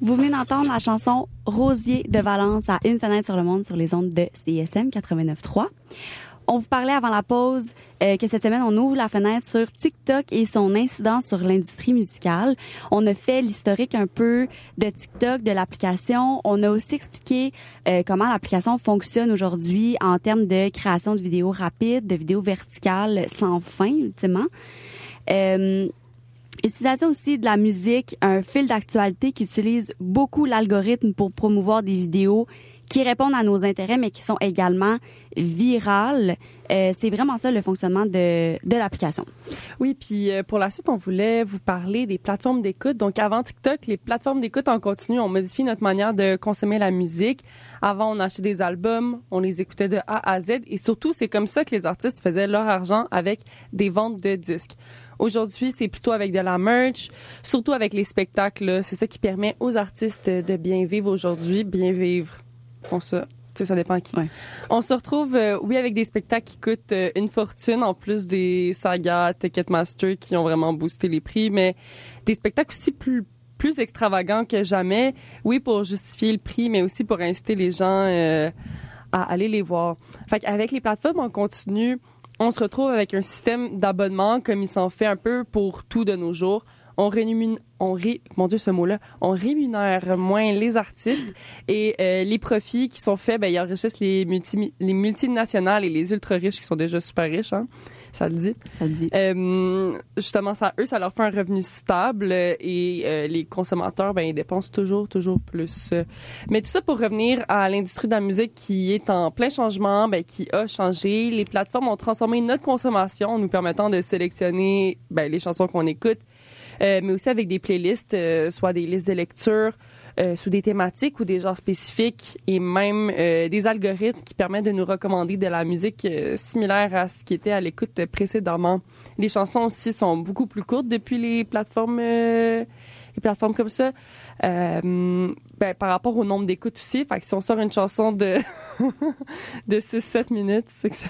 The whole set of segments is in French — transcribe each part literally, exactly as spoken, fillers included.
Vous venez d'entendre la chanson Rosier de Valence à Une fenêtre sur le monde sur les ondes de C I S M quatre-vingt-neuf point trois. On vous parlait avant la pause euh, que cette semaine, on ouvre la fenêtre sur TikTok et son incidence sur l'industrie musicale. On a fait l'historique un peu de TikTok, de l'application. On a aussi expliqué euh, comment l'application fonctionne aujourd'hui en termes de création de vidéos rapides, de vidéos verticales sans fin, ultimement. Euh, Utilisation aussi de la musique, un fil d'actualité qui utilise beaucoup l'algorithme pour promouvoir des vidéos qui répondent à nos intérêts, mais qui sont également virales. Euh, c'est vraiment ça le fonctionnement de, de l'application. Oui, puis euh, pour la suite, on voulait vous parler des plateformes d'écoute. Donc, avant TikTok, les plateformes d'écoute en continu ont modifié notre manière de consommer la musique. Avant, on achetait des albums, on les écoutait de A à Z. Et surtout, c'est comme ça que les artistes faisaient leur argent avec des ventes de disques. Aujourd'hui, c'est plutôt avec de la merch, surtout avec les spectacles. Là. C'est ça qui permet aux artistes de bien vivre aujourd'hui, bien vivre. Bon, ça, tu sais, ça dépend qui. Ouais. On se retrouve, euh, oui, avec des spectacles qui coûtent euh, une fortune, en plus des sagas Ticketmaster qui ont vraiment boosté les prix, mais des spectacles aussi plus plus extravagants que jamais. Oui, pour justifier le prix, mais aussi pour inciter les gens euh, à aller les voir. Fait qu'avec les plateformes en continu, on se retrouve avec un système d'abonnement comme il s'en fait un peu pour tout de nos jours. On rémunère, on ré, mon Dieu, ce mot-là, on rémunère moins les artistes et euh, les profits qui sont faits, ben ils enrichissent les multi, les multinationales et les ultra riches qui sont déjà super riches, hein. Ça le dit. Ça le dit. Euh, justement, ça, eux, ça leur fait un revenu stable et euh, les consommateurs, ben ils dépensent toujours, toujours plus. Mais tout ça pour revenir à l'industrie de la musique qui est en plein changement, ben qui a changé. Les plateformes ont transformé notre consommation en nous permettant de sélectionner ben les chansons qu'on écoute. Euh, mais aussi avec des playlists, euh, soit des listes de lecture euh, sous des thématiques ou des genres spécifiques et même euh, des algorithmes qui permettent de nous recommander de la musique euh, similaire à ce qui était à l'écoute précédemment. Les chansons aussi sont beaucoup plus courtes depuis les plateformes euh, les plateformes comme ça. Euh, ben, par rapport au nombre d'écoutes aussi. Fait que si on sort une chanson de de six sept minutes, c'est que ça...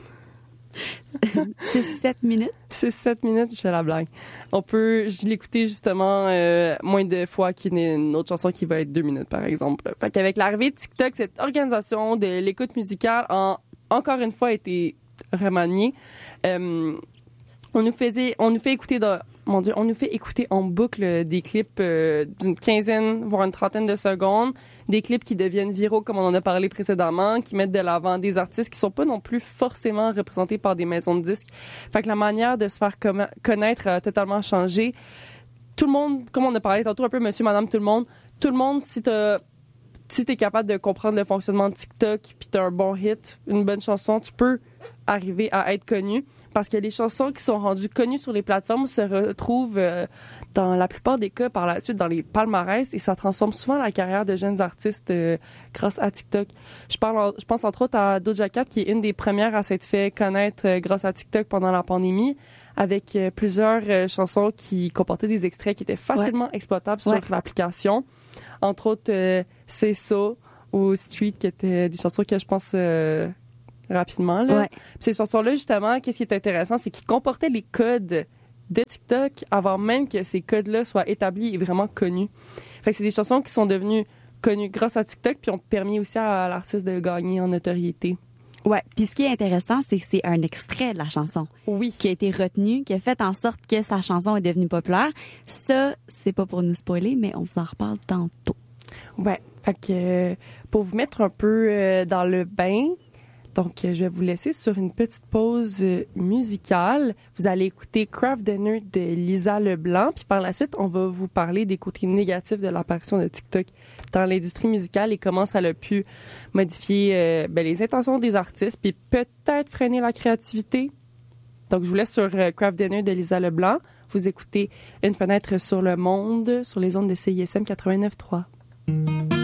six sept minutes? six sept minutes, je fais la blague. On peut, je l'écouter justement euh, moins de fois qu'une une autre chanson qui va être deux minutes, par exemple. Fait qu'avec l'arrivée de TikTok, cette organisation de l'écoute musicale a encore une fois été remaniée. Euh, on nous faisait, on nous fait écouter de, mon Dieu, on nous fait écouter en boucle des clips euh, d'une quinzaine, voire une trentaine de secondes. Des clips qui deviennent viraux, comme on en a parlé précédemment, qui mettent de l'avant des artistes qui sont pas non plus forcément représentés par des maisons de disques. Fait que la manière de se faire com- connaître a totalement changé. Tout le monde, comme on a parlé tantôt un peu, monsieur, madame, tout le monde, tout le monde, si t'as, si t'es capable de comprendre le fonctionnement de TikTok, puis t'as un bon hit, une bonne chanson, tu peux arriver à être connu. Parce que les chansons qui sont rendues connues sur les plateformes se retrouvent euh, dans la plupart des cas par la suite dans les palmarès et ça transforme souvent la carrière de jeunes artistes euh, grâce à TikTok. Je parle, je pense entre autres à Doja Cat qui est une des premières à s'être fait connaître euh, grâce à TikTok pendant la pandémie avec euh, plusieurs euh, chansons qui comportaient des extraits qui étaient facilement ouais. exploitables sur ouais. l'application. Entre autres, euh, C'est ça ou Street qui étaient des chansons que je pense... Euh, rapidement là. Ouais. Ces chansons-là justement, qu'est-ce qui est intéressant, c'est qu'ils comportaient les codes de TikTok avant même que ces codes-là soient établis et vraiment connus. Fait que c'est des chansons qui sont devenues connues grâce à TikTok puis ont permis aussi à l'artiste de gagner en notoriété. Ouais, puis ce qui est intéressant, c'est que c'est un extrait de la chanson. Oui. Qui a été retenu, qui a fait en sorte que sa chanson est devenue populaire. Ça, c'est pas pour nous spoiler, mais on vous en reparle tantôt. Ouais, fait que euh, pour vous mettre un peu euh, dans le bain. Donc, je vais vous laisser sur une petite pause musicale. Vous allez écouter Craft Dinner de Lisa Leblanc. Puis par la suite, on va vous parler des côtés négatifs de l'apparition de TikTok dans l'industrie musicale et comment ça a pu modifier euh, ben, les intentions des artistes puis peut-être freiner la créativité. Donc, je vous laisse sur euh, Craft Dinner de Lisa Leblanc. Vous écoutez Une fenêtre sur le monde sur les ondes de C I S M quatre-vingt-neuf point trois.